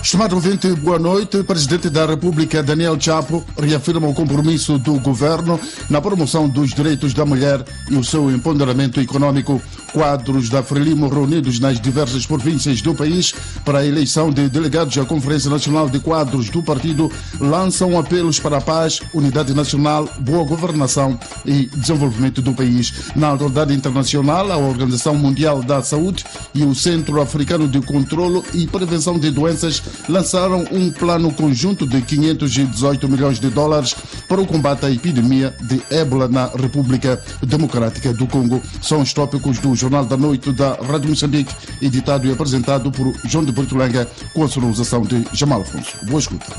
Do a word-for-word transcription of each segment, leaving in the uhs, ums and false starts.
Estimado ouvinte, boa noite. O Presidente da República, Daniel Chapo, reafirma o compromisso do governo na promoção dos direitos da mulher e o seu empoderamento econômico. Quadros da Frelimo reunidos nas diversas províncias do país para a eleição de delegados à Conferência Nacional de Quadros do partido lançam apelos para a paz, unidade nacional, boa governação e desenvolvimento do país. Na autoridade internacional, a Organização Mundial da Saúde e o Centro Africano de Controlo e Prevenção de Doenças lançaram um plano conjunto de quinhentos e dezoito milhões de dólares para o combate à epidemia de ébola na República Democrática do Congo. São os tópicos do Jornal da Noite da Rádio Moçambique, editado e apresentado por João de Portulanga, com a sonorização de Jamal Afonso. Boa escuta.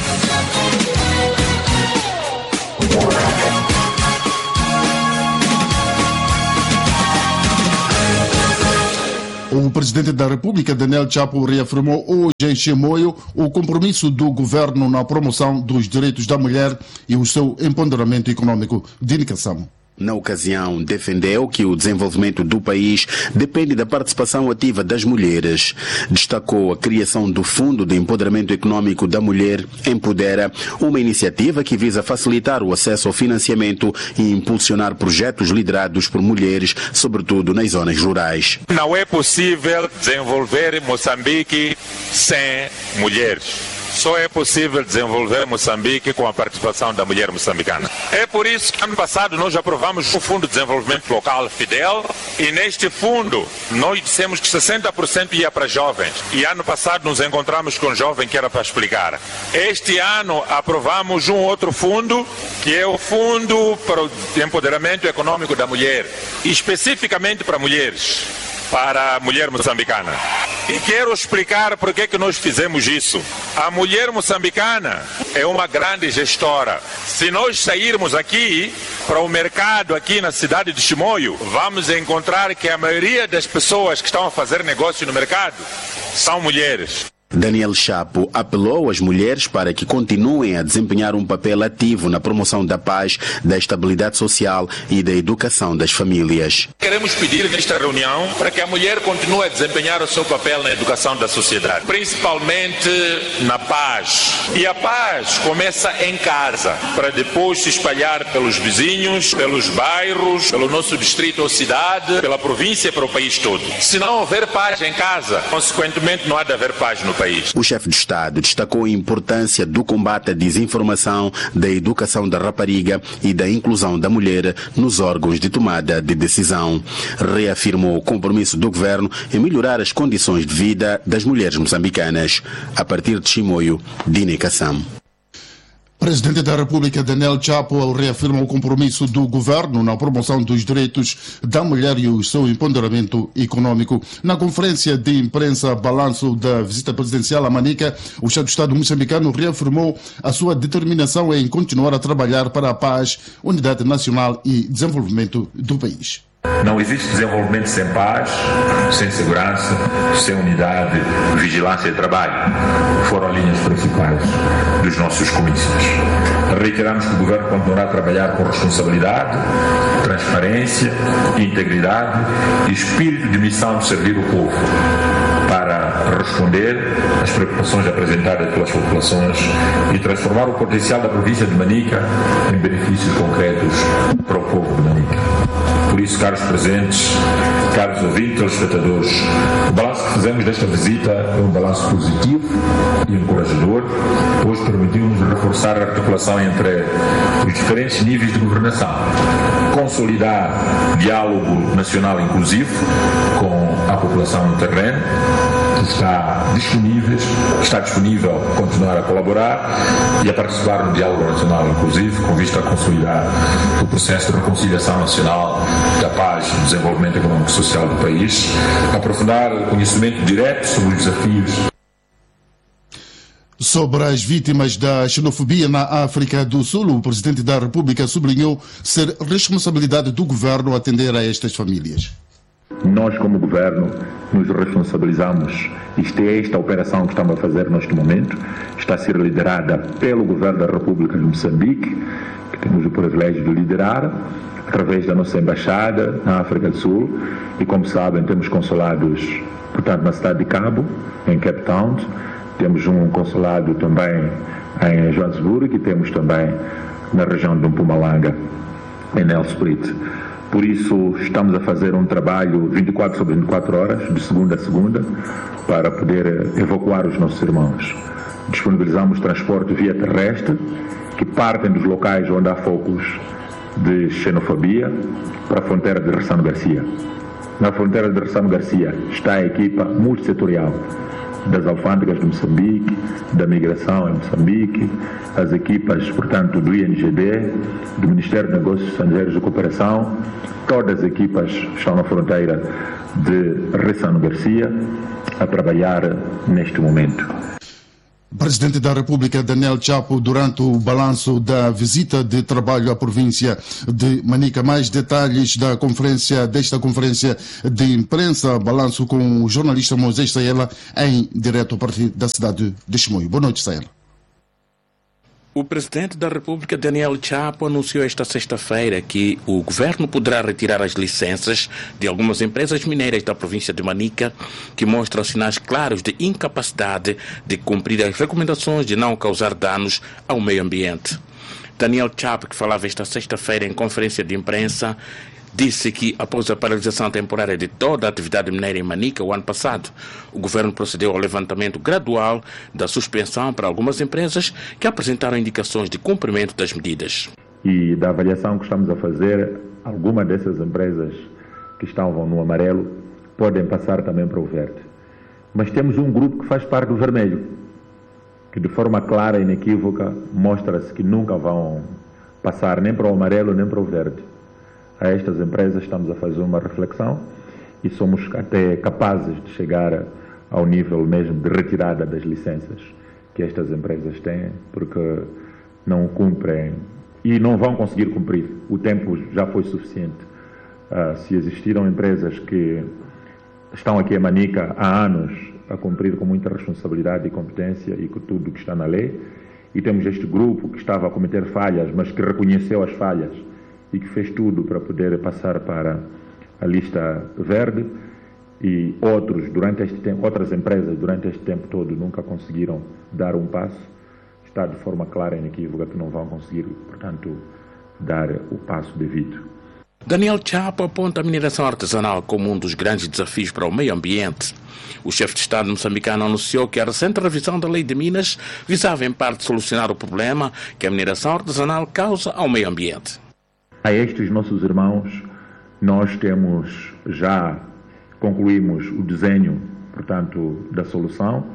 O Presidente da República, Daniel Chapo, reafirmou hoje em Chimoio o compromisso do governo na promoção dos direitos da mulher e o seu empoderamento econômico. De indicação. Na ocasião, defendeu que o desenvolvimento do país depende da participação ativa das mulheres. Destacou a criação do Fundo de Empoderamento Econômico da Mulher Empodera, uma iniciativa que visa facilitar o acesso ao financiamento e impulsionar projetos liderados por mulheres, sobretudo nas zonas rurais. Não é possível desenvolver Moçambique sem mulheres. Só é possível desenvolver Moçambique com a participação da mulher moçambicana. É por isso que ano passado nós aprovamos o Fundo de Desenvolvimento Local Fidel e neste fundo nós dissemos que sessenta por cento ia para jovens e ano passado nos encontramos com um jovem que era para explicar. Este ano aprovamos um outro fundo que é o Fundo para o Empoderamento Econômico da Mulher, especificamente para mulheres. Para a mulher moçambicana. E quero explicar por que que nós fizemos isso. A mulher moçambicana é uma grande gestora. Se nós sairmos aqui para o mercado aqui na cidade de Chimoio, vamos encontrar que a maioria das pessoas que estão a fazer negócio no mercado são mulheres. Daniel Chapo apelou às mulheres para que continuem a desempenhar um papel ativo na promoção da paz, da estabilidade social e da educação das famílias. Queremos pedir nesta reunião para que a mulher continue a desempenhar o seu papel na educação da sociedade, principalmente na paz. E a paz começa em casa, para depois se espalhar pelos vizinhos, pelos bairros, pelo nosso distrito ou cidade, pela província e para o país todo. Se não houver paz em casa, consequentemente não há de haver paz no país. O chefe de Estado destacou a importância do combate à desinformação, da educação da rapariga e da inclusão da mulher nos órgãos de tomada de decisão. Reafirmou o compromisso do governo em melhorar as condições de vida das mulheres moçambicanas. A partir de Chimoio, Dine Kassam. Presidente da República, Daniel Chapo, reafirma o compromisso do governo na promoção dos direitos da mulher e o seu empoderamento econômico. Na conferência de imprensa balanço da visita presidencial a Manica, o chefe de Estado moçambicano reafirmou a sua determinação em continuar a trabalhar para a paz, unidade nacional e desenvolvimento do país. Não existe desenvolvimento sem paz, sem segurança, sem unidade, vigilância e trabalho. Foram linhas principais dos nossos comícios. Reiteramos que o Governo continuará a trabalhar com responsabilidade, transparência, integridade e espírito de missão de servir o povo para responder às preocupações apresentadas pelas populações e transformar o potencial da província de Manica em benefícios concretos para o povo de Manica. Por isso, caros presentes, caros ouvintes, telespectadores, o balanço que fizemos desta visita é um balanço positivo e encorajador, pois permitiu-nos reforçar a articulação entre os diferentes níveis de governação, consolidar diálogo nacional inclusivo com a população no terreno, que está disponível, está disponível a continuar a colaborar e a participar no diálogo nacional inclusivo, com vista a consolidar o processo de reconciliação nacional, da paz e do desenvolvimento econômico e social do país, aprofundar o conhecimento direto sobre os desafios. Sobre as vítimas da xenofobia na África do Sul, o Presidente da República sublinhou ser responsabilidade do governo atender a estas famílias. Nós, como governo, nos responsabilizamos. Isto é esta operação que estamos a fazer neste momento. Está a ser liderada pelo Governo da República de Moçambique, que temos o privilégio de liderar, através da nossa embaixada na África do Sul. E, como sabem, temos consulados, portanto, na cidade de Cabo, em Cape Town, Temos um consulado também em Joanesburgo e temos também na região de Mpumalanga, em Nelspruit. Por isso, estamos a fazer um trabalho vinte e quatro sobre vinte e quatro horas, de segunda a segunda, para poder evacuar os nossos irmãos. Disponibilizamos transporte via terrestre, que partem dos locais onde há focos de xenofobia, para a fronteira de Ressano Garcia. Na fronteira de Ressano Garcia está a equipa multissetorial das alfândegas de Moçambique, da migração em Moçambique, as equipas, portanto, do I N G D, do Ministério de Negócios Estrangeiros e Cooperação, todas as equipas estão na fronteira de Ressano Garcia a trabalhar neste momento. Presidente da República Daniel Chapo, durante o balanço da visita de trabalho à província de Manica. Mais detalhes da conferência, desta conferência de imprensa, balanço com o jornalista Moisés Saela, em direto a partir da cidade de Chimoio. Boa noite, Saela. O presidente da República, Daniel Chapo, anunciou esta sexta-feira que o governo poderá retirar as licenças de algumas empresas mineiras da província de Manica que mostram sinais claros de incapacidade de cumprir as recomendações de não causar danos ao meio ambiente. Daniel Chapo, que falava esta sexta-feira em conferência de imprensa, disse que, após a paralisação temporária de toda a atividade mineira em Manica o ano passado, o governo procedeu ao levantamento gradual da suspensão para algumas empresas que apresentaram indicações de cumprimento das medidas. E da avaliação que estamos a fazer, algumas dessas empresas que estavam no amarelo podem passar também para o verde. Mas temos um grupo que faz parte do vermelho, que de forma clara e inequívoca mostra-se que nunca vão passar nem para o amarelo nem para o verde. A estas empresas estamos a fazer uma reflexão e somos até capazes de chegar ao nível mesmo de retirada das licenças que estas empresas têm, porque não cumprem e não vão conseguir cumprir. O tempo já foi suficiente. Uh, se existiram empresas que estão aqui em Manica há anos a cumprir com muita responsabilidade e competência e com tudo que está na lei, e temos este grupo que estava a cometer falhas, mas que reconheceu as falhas e que fez tudo para poder passar para a lista verde, e outros, durante este tempo, outras empresas durante este tempo todo nunca conseguiram dar um passo. Está de forma clara e inequívoca que não vão conseguir, portanto, dar o passo devido. Daniel Chapo aponta a mineração artesanal como um dos grandes desafios para o meio ambiente. O chefe de Estado moçambicano anunciou que a recente revisão da Lei de Minas visava, em parte, solucionar o problema que a mineração artesanal causa ao meio ambiente. A estes nossos irmãos, nós temos já concluímos o desenho, portanto, da solução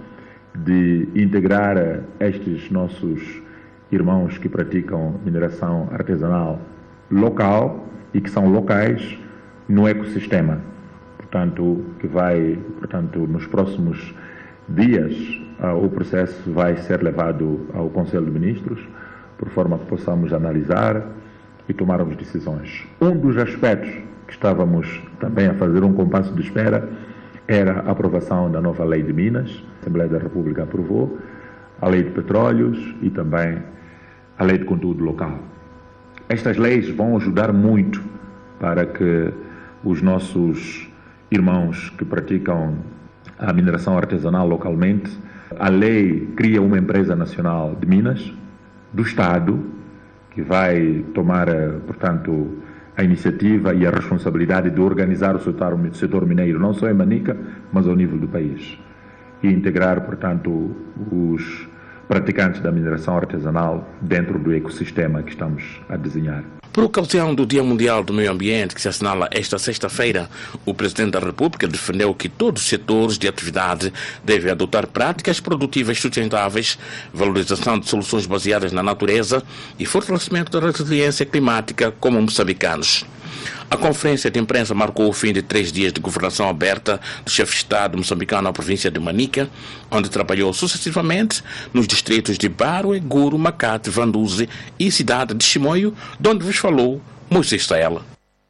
de integrar estes nossos irmãos que praticam mineração artesanal local e que são locais no ecossistema. Portanto, que vai, portanto, nos próximos dias, uh, o processo vai ser levado ao Conselho de Ministros, por forma que possamos analisar e tomarmos decisões. Um dos aspectos que estávamos também a fazer um compasso de espera era a aprovação da nova Lei de Minas. A Assembleia da República aprovou a Lei de Petróleos e também a Lei de Conteúdo Local. Estas leis vão ajudar muito para que os nossos irmãos que praticam a mineração artesanal localmente, a lei cria uma empresa nacional de minas do Estado, que vai tomar, portanto, a iniciativa e a responsabilidade de organizar o setor, o setor mineiro, não só em Manica, mas ao nível do país. E integrar, portanto, os praticantes da mineração artesanal dentro do ecossistema que estamos a desenhar. Por ocasião do Dia Mundial do Meio Ambiente, que se assinala esta sexta-feira, o Presidente da República defendeu que todos os setores de atividade devem adotar práticas produtivas sustentáveis, valorização de soluções baseadas na natureza e fortalecimento da resiliência climática como moçambicanos. A conferência de imprensa marcou o fim de três dias de governação aberta do chefe de Estado moçambicano na província de Manica, onde trabalhou sucessivamente nos distritos de Barue, Guru, Macate, Vanduze e cidade de Chimoio, de onde vos falou Moisés Saela.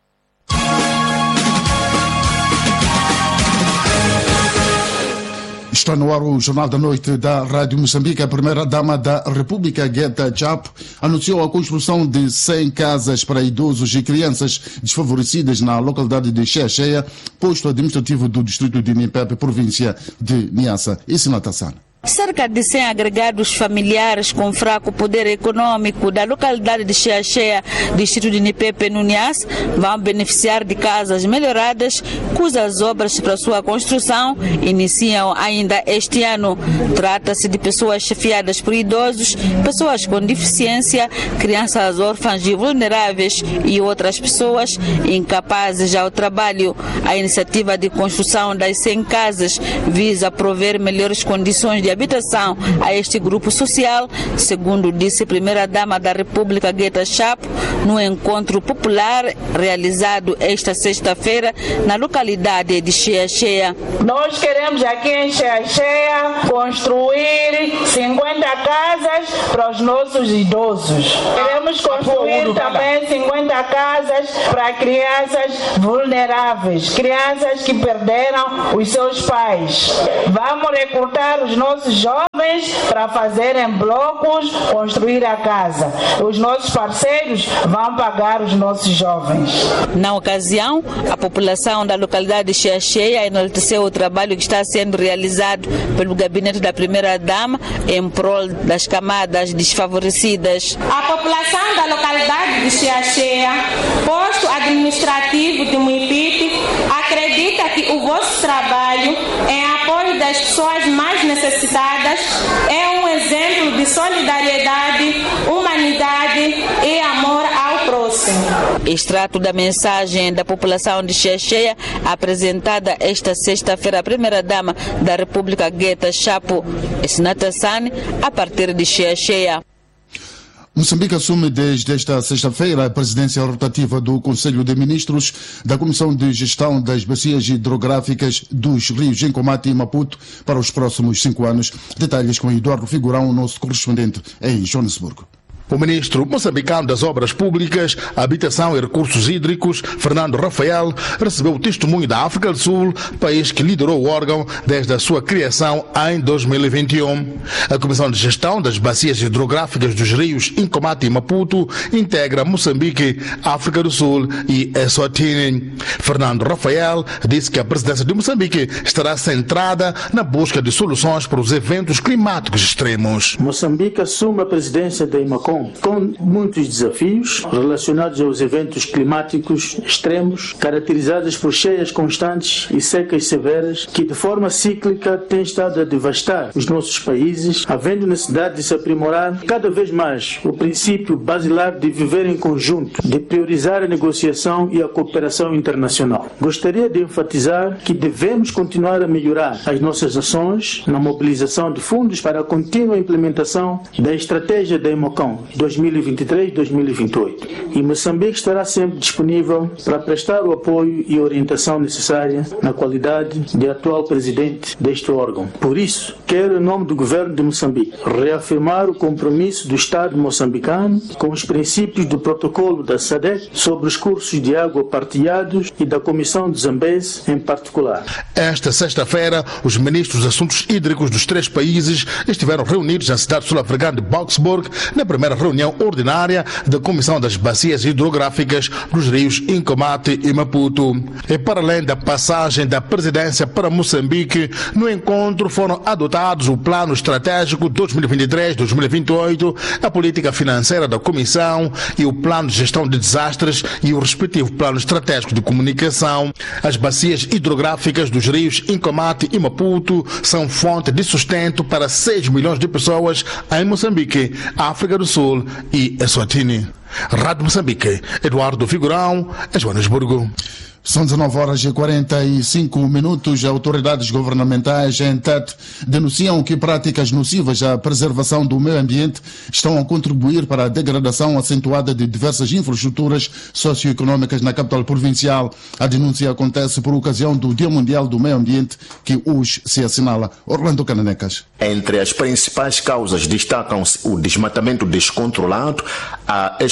Está no ar o Jornal da Noite da Rádio Moçambique. A primeira-dama da República, Gueta Chapo, anunciou a construção de cem casas para idosos e crianças desfavorecidas na localidade de Xexeia, posto administrativo do distrito de Nipepe, província de Niassa. Isso na Tassana. Cerca de cem agregados familiares com fraco poder econômico da localidade de Cheia Cheia, distrito de Nipepe, no Niassa, vão beneficiar de casas melhoradas, cujas obras para sua construção iniciam ainda este ano. Trata-se de pessoas chefiadas por idosos, pessoas com deficiência, crianças órfãs e vulneráveis e outras pessoas incapazes ao trabalho. A iniciativa de construção das cem casas visa prover melhores condições de habitação a este grupo social, segundo disse a primeira-dama da República, Gueta Chapo, no encontro popular realizado esta sexta-feira na localidade de Cheia Cheia. Nós queremos aqui em Cheia Cheia construir cinquenta casas para os nossos idosos. Queremos construir também cinquenta casas para crianças vulneráveis, crianças que perderam os seus pais. Vamos recrutar os nossos jovens para fazerem blocos, construir a casa. Os nossos parceiros vão pagar os nossos jovens. Na ocasião, a população da localidade de Cheia Cheia enalteceu o trabalho que está sendo realizado pelo gabinete da primeira-dama em prol das camadas desfavorecidas. A população da localidade de Cheia Cheia, posto administrativo de Muipipe, acredita que o vosso trabalho em apoio das pessoas mais necessitadas é um exemplo de solidariedade, humanidade e amor ao próximo. Extrato da mensagem da população de Cheia Cheia, apresentada esta sexta-feira à primeira-dama da República, Gueta Chapo Esnatassani, a partir de Cheia Cheia. Moçambique assume desde esta sexta-feira a presidência rotativa do Conselho de Ministros da Comissão de Gestão das Bacias Hidrográficas dos Rios em Comate e Maputo para os próximos cinco anos. Detalhes com Eduardo Figurão, nosso correspondente em Joanesburgo. O ministro moçambicano das Obras Públicas, Habitação e Recursos Hídricos, Fernando Rafael, recebeu o testemunho da África do Sul, país que liderou o órgão desde a sua criação em dois mil e vinte e um. A Comissão de Gestão das Bacias Hidrográficas dos Rios Incomate e Maputo integra Moçambique, África do Sul e Eswatini. Fernando Rafael disse que a presidência de Moçambique estará centrada na busca de soluções para os eventos climáticos extremos. Moçambique assume a presidência da IMACOM com muitos desafios relacionados aos eventos climáticos extremos, caracterizados por cheias constantes e secas severas, que de forma cíclica têm estado a devastar os nossos países, havendo necessidade de se aprimorar cada vez mais o princípio basilar de viver em conjunto, de priorizar a negociação e a cooperação internacional. Gostaria de enfatizar que devemos continuar a melhorar as nossas ações na mobilização de fundos para a contínua implementação da estratégia da IMACOM dois mil e vinte e três a dois mil e vinte e oito. E Moçambique estará sempre disponível para prestar o apoio e orientação necessária na qualidade de atual presidente deste órgão. Por isso, quero, em nome do governo de Moçambique, reafirmar o compromisso do Estado moçambicano com os princípios do protocolo da SADC sobre os cursos de água partilhados e da Comissão de Zambeze em particular. Esta sexta-feira, os ministros dos assuntos hídricos dos três países estiveram reunidos na cidade sul-africana de Boksburg na primeira reunião ordinária da Comissão das Bacias Hidrográficas dos Rios Incomate e Maputo. E para além da passagem da presidência para Moçambique, no encontro foram adotados o Plano Estratégico dois mil e vinte e três a dois mil e vinte e oito, a política financeira da Comissão e o Plano de Gestão de Desastres e o respectivo Plano Estratégico de Comunicação. As bacias hidrográficas dos rios Incomate e Maputo são fonte de sustento para seis milhões de pessoas em Moçambique, África do Sul e Eswatini. Rádio Moçambique, Eduardo Figurão, em Joanesburgo. São dezenove horas e quarenta e cinco minutos. Autoridades governamentais em Tete denunciam que práticas nocivas à preservação do meio ambiente estão a contribuir para a degradação acentuada de diversas infraestruturas socioeconômicas na capital provincial. A denúncia acontece por ocasião do Dia Mundial do Meio Ambiente, que hoje se assinala. Orlando Cananecas. Entre as principais causas destacam-se o desmatamento descontrolado, a exploração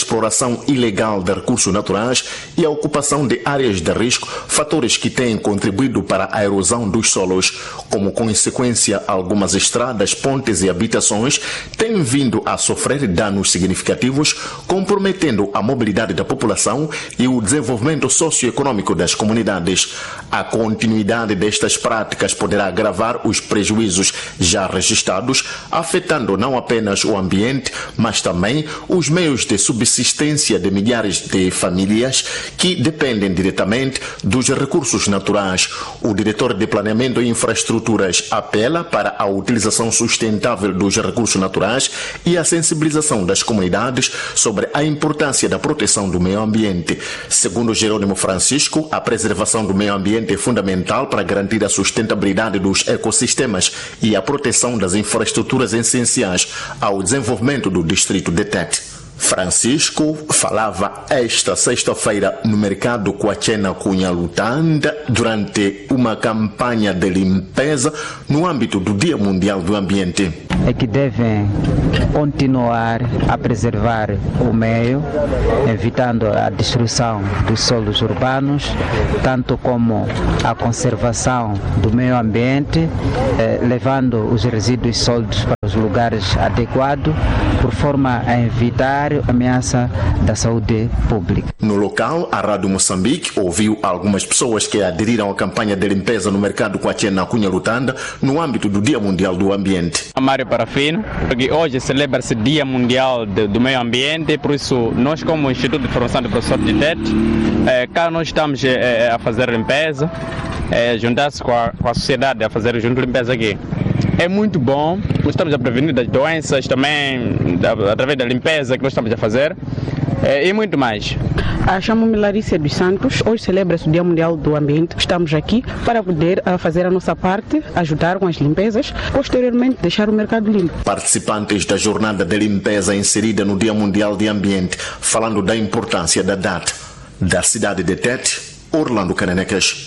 exploração ilegal de recursos naturais e a ocupação de áreas de risco, fatores que têm contribuído para a erosão dos solos. Como consequência, algumas estradas, pontes e habitações têm vindo a sofrer danos significativos, comprometendo a mobilidade da população e o desenvolvimento socioeconômico das comunidades. A continuidade destas práticas poderá agravar os prejuízos já registrados, afetando não apenas o ambiente, mas também os meios de subsistência de milhares de famílias que dependem diretamente dos recursos naturais. O diretor de Planeamento e Infraestruturas apela para a utilização sustentável dos recursos naturais e a sensibilização das comunidades sobre a importância da proteção do meio ambiente. Segundo Jerônimo Francisco, a preservação do meio ambiente é fundamental para garantir a sustentabilidade dos ecossistemas e a proteção das infraestruturas essenciais ao desenvolvimento do distrito de Tete. Francisco falava esta sexta-feira no mercado Coachena Cunha Lutanda durante uma campanha de limpeza no âmbito do Dia Mundial do Ambiente. É que devem continuar a preservar o meio, evitando a destruição dos solos urbanos, tanto como a conservação do meio ambiente, eh, levando os resíduos sólidos para os lugares adequados, por forma a evitar a ameaça da saúde pública. No local, a Rádio Moçambique ouviu algumas pessoas que aderiram à campanha de limpeza no mercado Coachena Cunha Lutanda no âmbito do Dia Mundial do Ambiente. Mário Parafino, porque hoje celebra-se Dia Mundial de, do Meio Ambiente, por isso nós como Instituto de Formação de Professores de Tete, eh, cá nós estamos eh, a fazer limpeza, eh, juntar-se com a, com a sociedade a fazer junto limpeza aqui. É muito bom, nós estamos a prevenir das doenças também, da, através da limpeza que nós estamos a fazer, é, e muito mais. Ah, chamo-me Larissa dos Santos, hoje celebra-se o Dia Mundial do Ambiente. Estamos aqui para poder ah, fazer a nossa parte, ajudar com as limpezas, posteriormente deixar o mercado limpo. Participantes da jornada de limpeza inserida no Dia Mundial do Ambiente, falando da importância da data. Da cidade de Tete, Orlando Cananecas.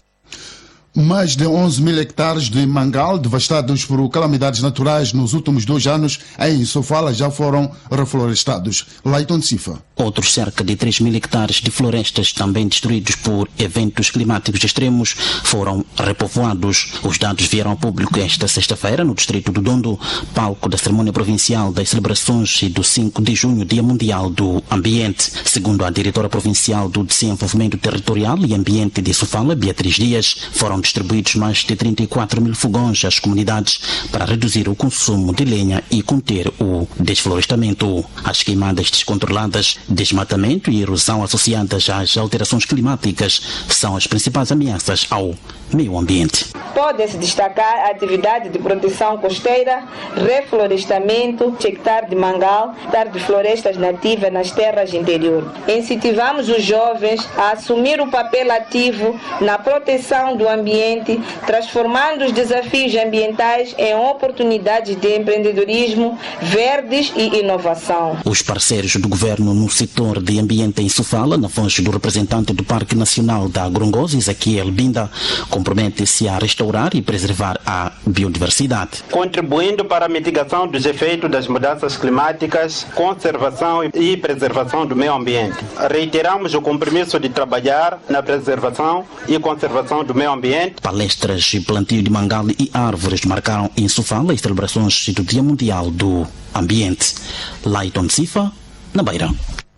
Mais de onze mil hectares de mangal devastados por calamidades naturais nos últimos dois anos em Sofala já foram reflorestados. Leiton Cifa. Outros cerca de três mil hectares de florestas também destruídos por eventos climáticos extremos foram repovoados. Os dados vieram ao público esta sexta-feira no distrito do Dondo, palco da cerimônia provincial das celebrações do cinco de junho, Dia Mundial do Ambiente. Segundo a diretora provincial do Desenvolvimento Territorial e Ambiente de Sofala, Beatriz Dias, foram distribuídos mais de trinta e quatro mil fogões às comunidades para reduzir o consumo de lenha e conter o desflorestamento. As queimadas descontroladas, desmatamento e erosão associadas às alterações climáticas são as principais ameaças ao meio ambiente. Pode-se destacar a atividade de proteção costeira, reflorestamento, hectare de mangal, hectare de florestas nativas nas terras interior. Incentivamos os jovens a assumir o papel ativo na proteção do ambiente, transformando os desafios ambientais em oportunidades de empreendedorismo verdes e inovação. Os parceiros do governo no setor de ambiente em Sofala, na voz do representante do Parque Nacional da Grongosa, Ezequiel Binda, compromete-se a restaurar e preservar a biodiversidade, contribuindo para a mitigação dos efeitos das mudanças climáticas, conservação e preservação do meio ambiente. Reiteramos o compromisso de trabalhar na preservação e conservação do meio ambiente. Palestras e plantio de mangal e árvores marcaram em Sofala as celebrações do Dia Mundial do Ambiente. Leiton Cifa, na Beira.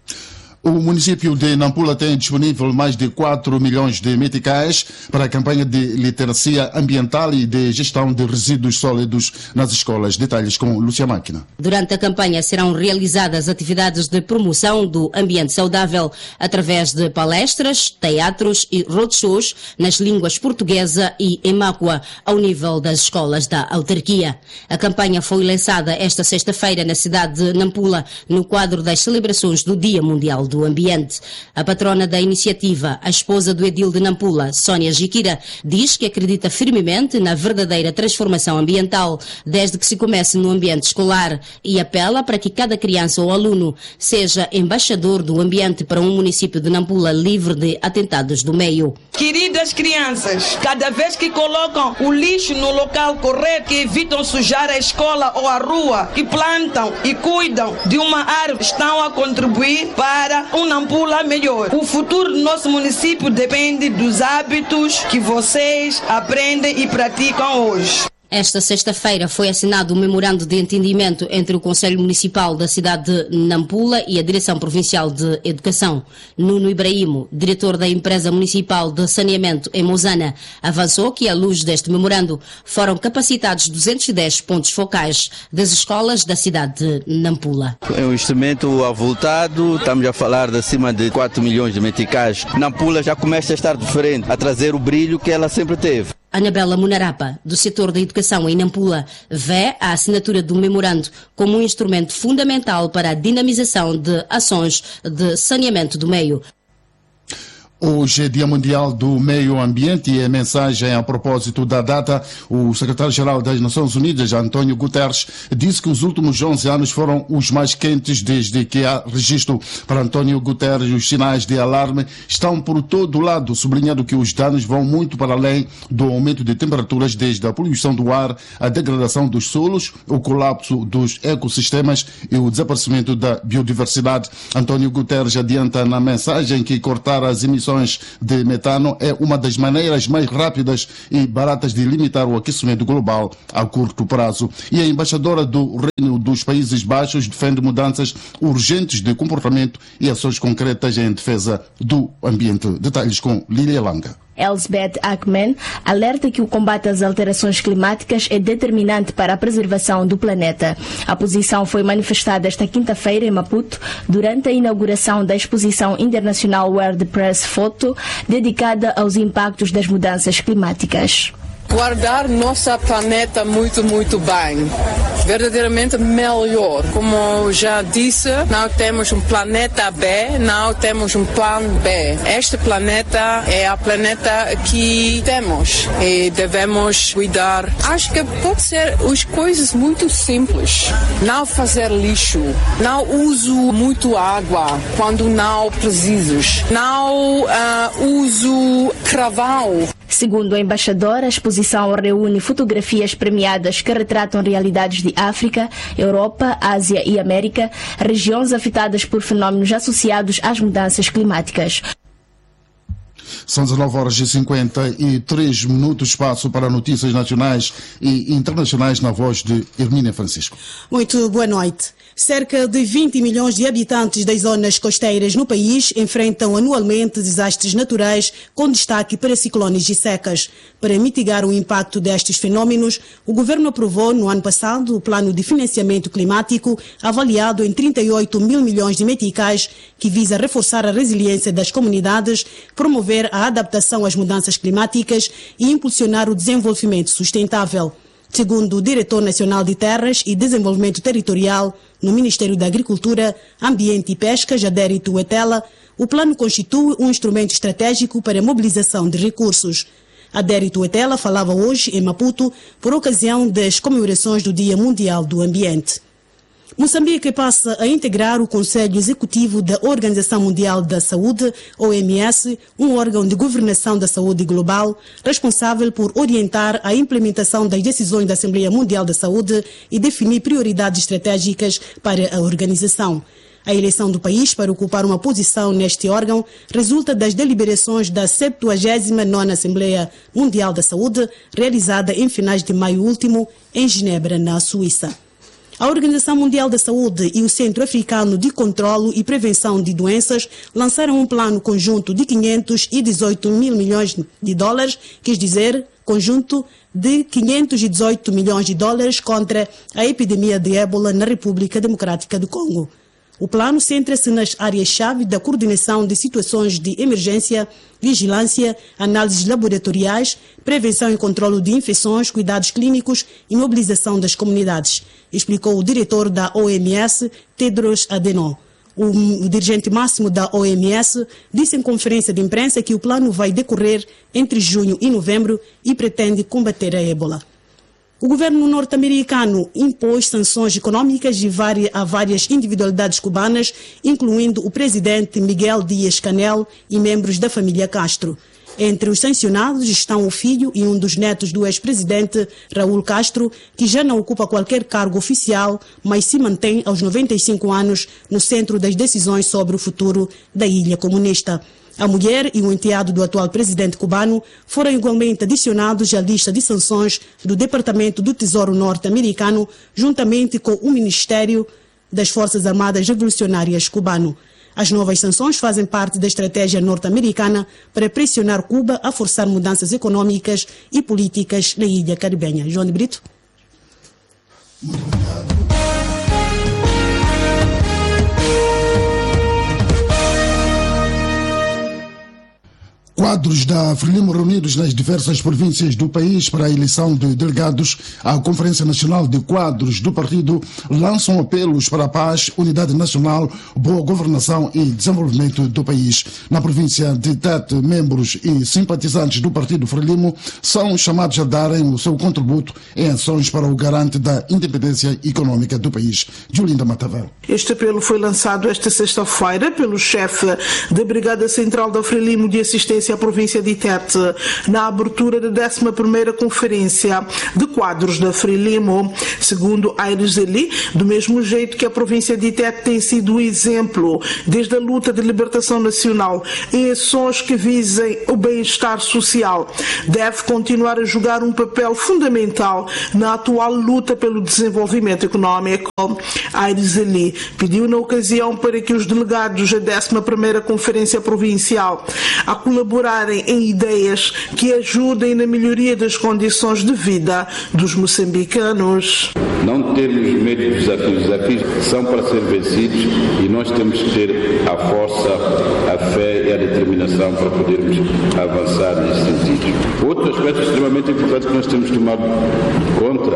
O município de Nampula tem disponível mais de quatro milhões de meticais para a campanha de literacia ambiental e de gestão de resíduos sólidos nas escolas. Detalhes com Lúcia Máquina. Durante a campanha serão realizadas atividades de promoção do ambiente saudável através de palestras, teatros e roadshows nas línguas portuguesa e emácua ao nível das escolas da autarquia. A campanha foi lançada esta sexta-feira na cidade de Nampula no quadro das celebrações do Dia Mundial do Ambiente. A patrona da iniciativa, a esposa do edil de Nampula, Sónia Jiquira, diz que acredita firmemente na verdadeira transformação ambiental desde que se comece no ambiente escolar e apela para que cada criança ou aluno seja embaixador do ambiente para um município de Nampula livre de atentados do meio. Queridas crianças, cada vez que colocam o lixo no local correto, que evitam sujar a escola ou a rua, que plantam e cuidam de uma árvore, estão a contribuir para um Nampula melhor. O futuro do nosso município depende dos hábitos que vocês aprendem e praticam hoje. Esta sexta-feira foi assinado um memorando de entendimento entre o Conselho Municipal da cidade de Nampula e a Direção Provincial de Educação. Nuno Ibrahimo, diretor da Empresa Municipal de Saneamento em Mozana, avançou que, à luz deste memorando, foram capacitados duzentos e dez pontos focais das escolas da cidade de Nampula. É um instrumento avultado, estamos a falar de acima de quatro milhões de meticais. Nampula já começa a estar diferente, a trazer o brilho que ela sempre teve. Anabela Munarapa, do setor da educação em Nampula, vê a assinatura do memorando como um instrumento fundamental para a dinamização de ações de saneamento do meio. Hoje é Dia Mundial do Meio Ambiente e a mensagem a propósito da data, o secretário-geral das Nações Unidas, António Guterres, disse que os últimos onze anos foram os mais quentes desde que há registro. Para António Guterres, os sinais de alarme estão por todo lado, sublinhando que os danos vão muito para além do aumento de temperaturas, desde a poluição do ar, a degradação dos solos, o colapso dos ecossistemas e o desaparecimento da biodiversidade. António Guterres adianta na mensagem que cortar as emissões de metano é uma das maneiras mais rápidas e baratas de limitar o aquecimento global a curto prazo. E a embaixadora do Reino dos Países Baixos defende mudanças urgentes de comportamento e ações concretas em defesa do ambiente. Detalhes com Lilia Langa. Elsbeth Ackman alerta que o combate às alterações climáticas é determinante para a preservação do planeta. A posição foi manifestada esta quinta-feira em Maputo durante a inauguração da exposição internacional World Press Photo, dedicada aos impactos das mudanças climáticas. Guardar nossa planeta muito, muito bem, verdadeiramente melhor. Como já disse, não temos um planeta B, não temos um plano B. Este planeta é a planeta que temos e devemos cuidar. Acho que pode ser as coisas muito simples. Não fazer lixo, não uso muito água quando não precisas, não uh, uso carvão. Segundo a embaixadora, a exposição reúne fotografias premiadas que retratam realidades de África, Europa, Ásia e América, regiões afetadas por fenómenos associados às mudanças climáticas. São dezenove horas e cinquenta e três minutos, espaço para notícias nacionais e internacionais na voz de Hermínia Francisco. Muito boa noite. Cerca de vinte milhões de habitantes das zonas costeiras no país enfrentam anualmente desastres naturais, com destaque para ciclones e secas. Para mitigar o impacto destes fenómenos, o governo aprovou no ano passado o Plano de Financiamento Climático, avaliado em trinta e oito mil milhões de meticais, que visa reforçar a resiliência das comunidades, promover a adaptação às mudanças climáticas e impulsionar o desenvolvimento sustentável. Segundo o Diretor Nacional de Terras e Desenvolvimento Territorial no Ministério da Agricultura, Ambiente e Pesca, Jadérito Etela, o plano constitui um instrumento estratégico para a mobilização de recursos. Adérito Etela falava hoje em Maputo por ocasião das comemorações do Dia Mundial do Ambiente. Moçambique passa a integrar o Conselho Executivo da Organização Mundial da Saúde, O M S, um órgão de governação da saúde global, responsável por orientar a implementação das decisões da Assembleia Mundial da Saúde e definir prioridades estratégicas para a organização. A eleição do país para ocupar uma posição neste órgão resulta das deliberações da septuagésima nona Assembleia Mundial da Saúde, realizada em finais de maio último, em Genebra, na Suíça. A Organização Mundial da Saúde e o Centro Africano de Controlo e Prevenção de Doenças lançaram um plano conjunto de quinhentos e dezoito mil milhões de dólares, quer dizer, conjunto de quinhentos e dezoito milhões de dólares contra a epidemia de ébola na República Democrática do Congo. O plano centra-se nas áreas-chave da coordenação de situações de emergência, vigilância, análises laboratoriais, prevenção e controlo de infecções, cuidados clínicos e mobilização das comunidades, explicou o diretor da O M S, Tedros Adhanom. O dirigente máximo da O M S disse em conferência de imprensa que o plano vai decorrer entre junho e novembro e pretende combater a ébola. O governo norte-americano impôs sanções econômicas a várias individualidades cubanas, incluindo o presidente Miguel Díaz-Canel e membros da família Castro. Entre os sancionados estão o filho e um dos netos do ex-presidente Raúl Castro, que já não ocupa qualquer cargo oficial, mas se mantém aos noventa e cinco anos no centro das decisões sobre o futuro da ilha comunista. A mulher e o enteado do atual presidente cubano foram igualmente adicionados à lista de sanções do Departamento do Tesouro norte-americano, juntamente com o Ministério das Forças Armadas Revolucionárias cubano. As novas sanções fazem parte da estratégia norte-americana para pressionar Cuba a forçar mudanças econômicas e políticas na ilha caribenha. João de Brito. Quadros da Frelimo reunidos nas diversas províncias do país para a eleição de delegados à Conferência Nacional de Quadros do partido lançam apelos para a paz, unidade nacional, boa governação e desenvolvimento do país. Na província de Tete, membros e simpatizantes do partido Frelimo são chamados a darem o seu contributo em ações para o garante da independência econômica do país. Julinda Matavel. Este apelo foi lançado esta sexta-feira pelo chefe da Brigada Central da Frelimo de Assistência à província de Tete, na abertura da décima primeira Conferência de Quadros da Frelimo. Segundo Aires Eli, do mesmo jeito que a província de Tete tem sido um exemplo desde a luta de libertação nacional em ações que visem o bem-estar social, deve continuar a jogar um papel fundamental na atual luta pelo desenvolvimento econômico. Aires Eli pediu na ocasião para que os delegados da décima primeira Conferência Provincial a colaborarem em ideias que ajudem na melhoria das condições de vida dos moçambicanos. Não temos medo dos desafios. Os desafios são para ser vencidos e nós temos que ter a força, a fé e a determinação para podermos avançar nesse sentido. Outro aspecto extremamente importante que nós temos tomado conta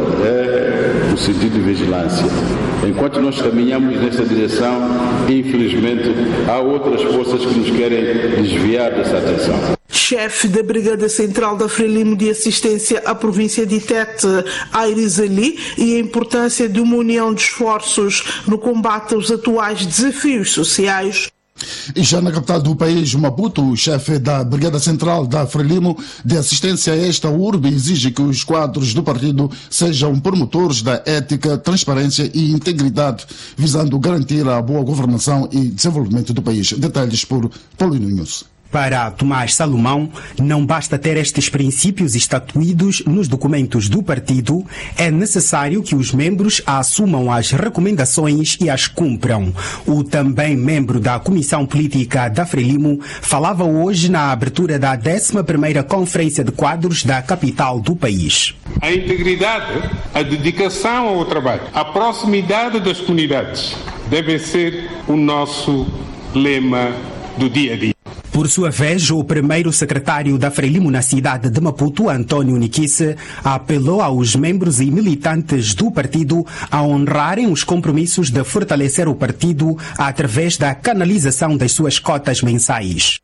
é o sentido de vigilância. Enquanto nós caminhamos nessa direção, infelizmente, há outras forças que nos querem desviar dessa atenção. Chefe da Brigada Central da Frelimo de Assistência à província de Tete, Aires Ali, e a importância de uma união de esforços no combate aos atuais desafios sociais. E já na capital do país, Maputo, o chefe da Brigada Central da Frelimo de Assistência a esta urbe exige que os quadros do partido sejam promotores da ética, transparência e integridade, visando garantir a boa governação e desenvolvimento do país. Detalhes por Paulino Nunes. Para Tomás Salomão, não basta ter estes princípios estatuídos nos documentos do partido, é necessário que os membros assumam as recomendações e as cumpram. O também membro da Comissão Política da Frelimo falava hoje na abertura da décima primeira Conferência de Quadros da capital do país. A integridade, a dedicação ao trabalho, a proximidade das comunidades devem ser o nosso lema do dia a dia. Por sua vez, o primeiro secretário da Frelimo na cidade de Maputo, António Niquisse, apelou aos membros e militantes do partido a honrarem os compromissos de fortalecer o partido através da canalização das suas cotas mensais.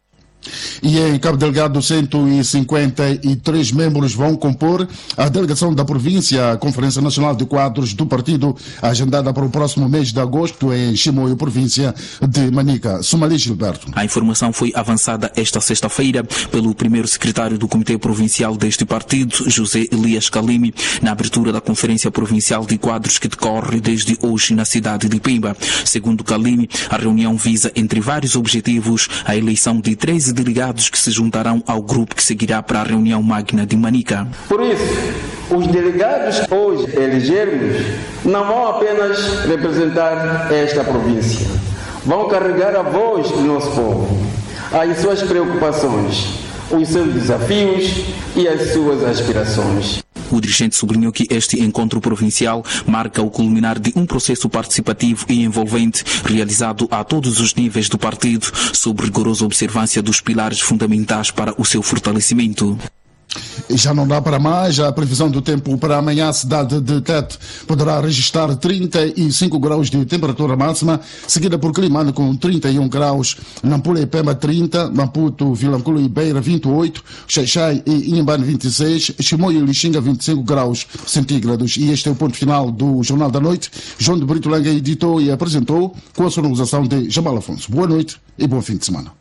E em Cabo Delgado, cento e cinquenta e três membros vão compor a delegação da província à Conferência Nacional de Quadros do partido, agendada para o próximo mês de agosto em Chimoio, província de Manica. Somali Gilberto. A informação foi avançada esta sexta-feira pelo primeiro secretário do Comitê Provincial deste partido, José Elias Calimi, na abertura da Conferência Provincial de Quadros que decorre desde hoje na cidade de Pemba. Segundo Calimi, a reunião visa, entre vários objetivos, a eleição de treze delegados que se juntarão ao grupo que seguirá para a reunião magna de Manica. Por isso, os delegados que hoje elegermos não vão apenas representar esta província, vão carregar a voz do nosso povo, as suas preocupações, os seus desafios e as suas aspirações. O dirigente sublinhou que este encontro provincial marca o culminar de um processo participativo e envolvente realizado a todos os níveis do partido, sob rigorosa observância dos pilares fundamentais para o seu fortalecimento. E já não dá para mais. A previsão do tempo para amanhã, a cidade de Tete poderá registrar trinta e cinco graus de temperatura máxima, seguida por Climane com trinta e um graus, Nampula e Pemba trinta, Maputo, Vilanculo e Beira vinte e oito, Xaixai e Inhambane vinte e seis, Chimoio e Lixinga vinte e cinco graus centígrados. E este é o ponto final do Jornal da Noite. João de Brito Langa editou e apresentou com a sonorização de Jamal Afonso. Boa noite e bom fim de semana.